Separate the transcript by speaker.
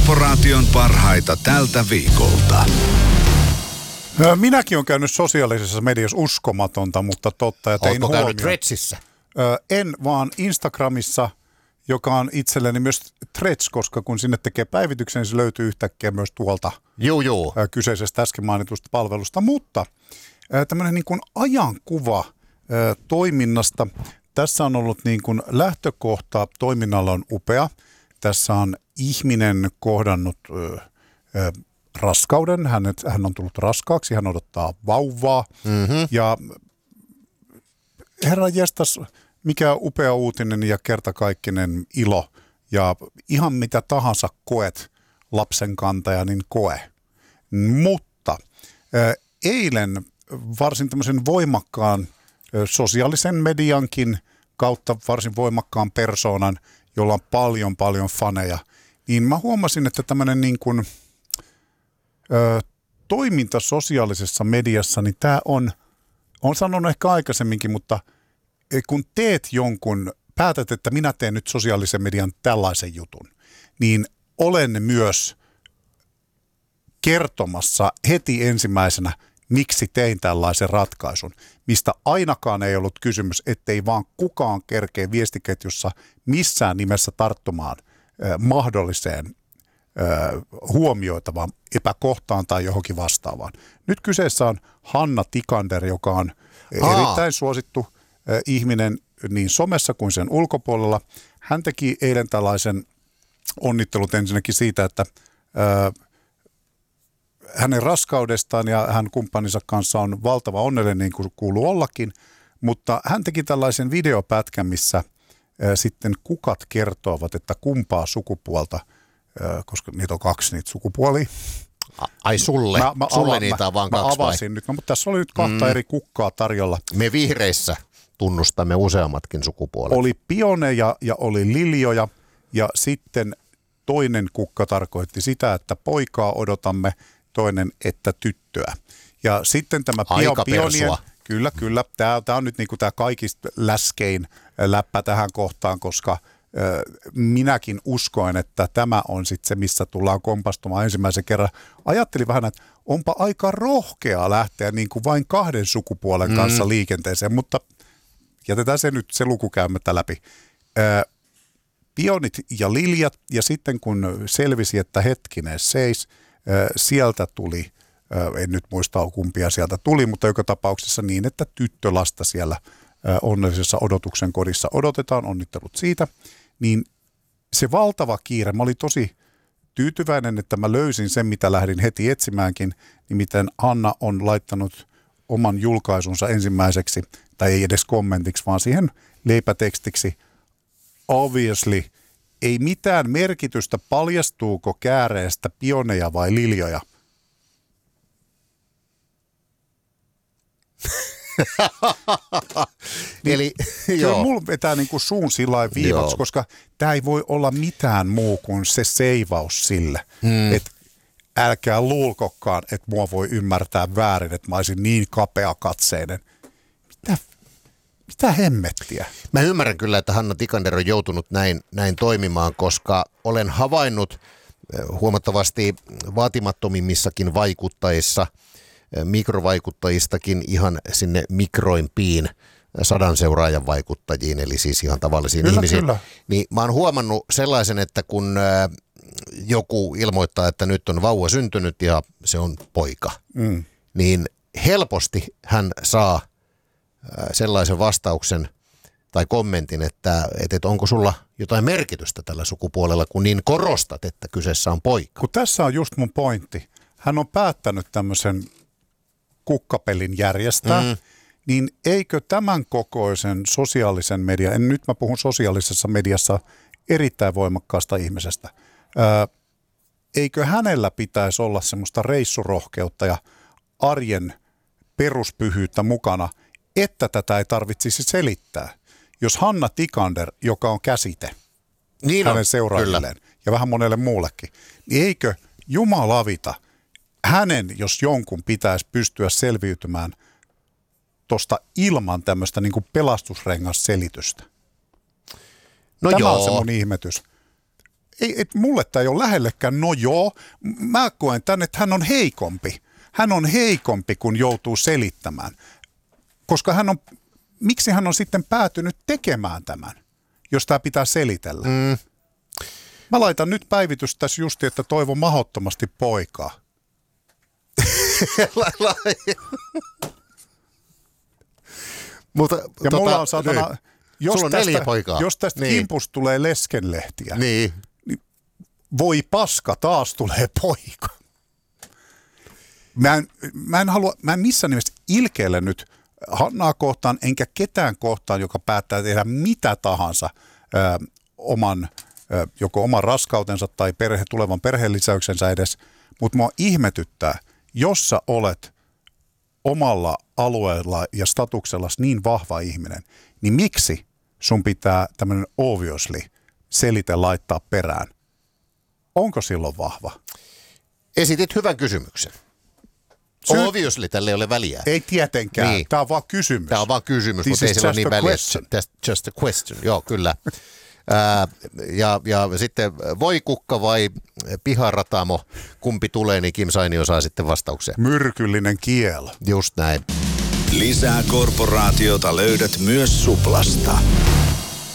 Speaker 1: Korporaation parhaita tältä viikolta.
Speaker 2: Minäkin olen käynyt sosiaalisessa mediassa uskomatonta, mutta totta. Ja tein
Speaker 3: Oletko käynyt
Speaker 2: huomioon.
Speaker 3: Threadsissa?
Speaker 2: En, vaan Instagramissa, joka on itselleni myös Threads, koska kun sinne tekee päivityksen, niin se löytyy yhtäkkiä myös tuolta kyseisestä äsken mainitusta palvelusta. Mutta tämmöinen niin kuin ajankuva toiminnasta. Tässä on ollut niin kuin lähtökohta, toiminnalla on upea. Tässä on ihminen kohdannut raskauden, hän on tullut raskaaksi, hän odottaa vauvaa. Ja herra jestas, mikä upea uutinen ja kertakaikkinen ilo. Ja ihan mitä tahansa koet lapsen kantaja, niin koe. Mutta eilen varsin tämmöisen voimakkaan sosiaalisen mediankin kautta varsin voimakkaan persoonan, jolla on paljon faneja, niin mä huomasin, että tämmöinen niin kuin, toiminta sosiaalisessa mediassa, niin tämä on sanonut ehkä aikaisemminkin, mutta kun teet päätät, että minä teen nyt sosiaalisen median tällaisen jutun, niin olen myös kertomassa heti ensimmäisenä, miksi tein tällaisen ratkaisun, mistä ainakaan ei ollut kysymys, ettei vaan kukaan kerkeä viestiketjussa missään nimessä tarttumaan mahdolliseen huomioitavaan epäkohtaan tai johonkin vastaavaan. Nyt kyseessä on Hanna Tikander, joka on erittäin suosittu ihminen niin somessa kuin sen ulkopuolella. Hän teki eilen tällaisen onnittelut ensinnäkin siitä, että hänen raskaudestaan ja hän kumppaninsa kanssa on valtava onnellinen, niin kuin kuuluu ollakin, mutta hän teki tällaisen videopätkän, missä sitten kukat kertovat, että kumpaa sukupuolta, koska niitä on kaksi niitä sukupuolia.
Speaker 3: Ai sulle? Sulle niitä on vaan kaksi vai?
Speaker 2: Avasin nyt, mutta tässä oli nyt kahta eri kukkaa tarjolla.
Speaker 3: Me vihreissä tunnustamme useammatkin sukupuolet.
Speaker 2: Oli pioneja ja oli liljoja ja sitten toinen kukka tarkoitti sitä, että poikaa odotamme, toinen, että tyttöä. Ja sitten tämä pionien, kyllä, tämä on nyt niin kuin tämä kaikista läskein läppä tähän kohtaan, koska minäkin uskoin, että tämä on sitten se, missä tullaan kompastumaan ensimmäisen kerran. Ajattelin vähän, että onpa aika rohkeaa lähteä niin kuin vain kahden sukupuolen kanssa liikenteeseen, mutta jätetään se luku käymättä läpi. Pionit ja liljat, ja sitten kun selvisi, että hetkinen seis, sieltä tuli, en nyt muista kumpia sieltä tuli, mutta joka tapauksessa niin, että tyttölasta siellä onnellisessa odotuksen kodissa odotetaan, onnittelut siitä, niin se valtava kiire, mä olin tosi tyytyväinen, että mä löysin sen, mitä lähdin heti etsimäänkin, nimittäin Hanna on laittanut oman julkaisunsa ensimmäiseksi, tai ei edes kommentiksi, vaan siihen leipätekstiksi, obviously, ei mitään merkitystä, paljastuuko kääreestä pioneja vai liljoja.
Speaker 3: Eli
Speaker 2: kyllä mulla vetää niin kuin suun sillä viivaksi, koska tämä ei voi olla mitään muu kuin se seivaus sille, että älkää luulkokaan, että mua voi ymmärtää väärin, että mä olisin niin kapeakatseinen. Mitä hemmettiä?
Speaker 3: Mä ymmärrän kyllä, että Hanna Tikander on joutunut näin toimimaan, koska olen havainnut huomattavasti vaatimattomimmissakin vaikuttajissa, mikrovaikuttajistakin ihan sinne mikroimpiin 100 seuraajan vaikuttajiin, eli siis ihan tavallisiin ihmisiin. Kyllä. Niin mä oon huomannut sellaisen, että kun joku ilmoittaa, että nyt on vauva syntynyt ja se on poika, niin helposti hän saa sellaisen vastauksen tai kommentin, että onko sulla jotain merkitystä tällä sukupuolella, kun niin korostat, että kyseessä on poika.
Speaker 2: Kun tässä on just mun pointti. Hän on päättänyt tämmöisen kukkapelin järjestää, niin eikö tämän kokoisen sosiaalisen median, nyt mä puhun sosiaalisessa mediassa erittäin voimakkaasta ihmisestä, eikö hänellä pitäisi olla semmoista reissurohkeutta ja arjen peruspyhyyttä mukana, että tätä ei tarvitsisi selittää. Jos Hanna Tikander, joka on käsite niin hänen seuraajilleen ja vähän monelle muullekin, niin eikö jumalavita hänen, jos jonkun pitäisi pystyä selviytymään tuosta ilman tämmöistä niin kuin pelastusrengasselitystä.
Speaker 3: No
Speaker 2: Tämä
Speaker 3: joo.
Speaker 2: on se mun ihmetys. mulle tämä ei ole lähellekään, no joo, mä koen tämän, että hän on heikompi. Hän on heikompi, kun joutuu selittämään, koska miksi hän on sitten päätynyt tekemään tämän, jos tämä pitää selitellä? Mä laitan nyt päivitys tässä justi, että toivon mahdottomasti poikaa.
Speaker 3: Mutta,
Speaker 2: ja mulla on satana, jos tästä
Speaker 3: niin.
Speaker 2: kimpusta tulee leskenlehtiä,
Speaker 3: niin
Speaker 2: voi paska, taas tulee poika. Mä en missään nimessä ilkeile nyt Hannaa kohtaan, enkä ketään kohtaan, joka päättää tehdä mitä tahansa joko oman raskautensa tai tulevan perheenlisäyksensä edes, mutta mua ihmetyttää, jos sä olet omalla alueella ja statuksellasi niin vahva ihminen, niin miksi sun pitää tämmöinen obviously selite laittaa perään? Onko silloin vahva?
Speaker 3: Esitit hyvän kysymyksen. Obviously tälle ei ole väliä.
Speaker 2: Ei tietenkään.
Speaker 3: Niin.
Speaker 2: Tämä on vaan kysymys.
Speaker 3: Tämä on vaan kysymys, mutta ei sillä ole niin väliä. Just a question. Joo, kyllä. Ja sitten voikukka vai piharatamo, kumpi tulee, niin Kim Sainio saa sitten vastauksen.
Speaker 2: Myrkyllinen kiel.
Speaker 3: Just näin.
Speaker 1: Lisää korporaatiota löydät myös Suplasta.